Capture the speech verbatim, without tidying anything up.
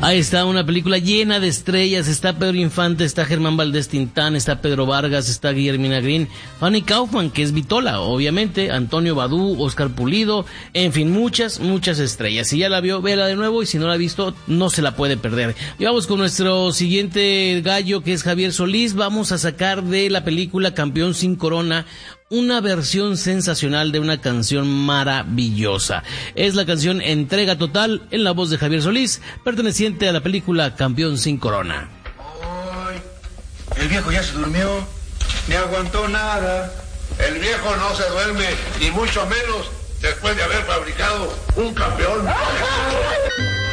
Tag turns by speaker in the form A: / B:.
A: Ahí está una película llena de estrellas. Está Pedro Infante, está Germán Valdés Tintán, está Pedro Vargas, está Guillermina Green, Fanny Kaufman, que es Vitola, obviamente, Antonio Badú, Oscar Pulido, en fin, muchas, muchas estrellas. Si ya la vio, véala de nuevo, y si no la ha visto, no se la puede perder. Y vamos con nuestro siguiente gallo, que es Javier Solís. Vamos a sacar de la película Campeón sin Corona una versión sensacional de una canción maravillosa. Es la canción Entrega Total, en la voz de Javier Solís, perteneciente a la película Campeón sin Corona.
B: Ay, el viejo ya se durmió, ni aguantó nada.
C: El viejo no se duerme, ni mucho menos después de haber fabricado un campeón.